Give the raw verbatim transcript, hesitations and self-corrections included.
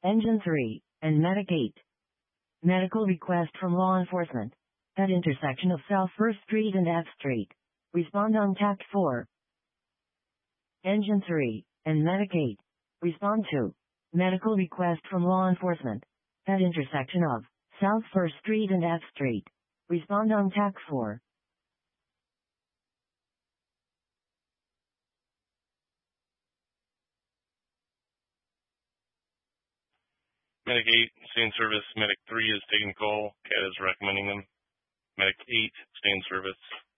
Engine three, and Medic eight. Medical request from law enforcement. At intersection of South First Street and F Street. Respond on T A C four. Engine three, and Medic eight. Respond to. Medical request from law enforcement. At intersection of South First Street and F Street. Respond on T A C four. Medic eight, stay in service. Medic three is taking call. C A T is recommending them. Medic eight, stay in service.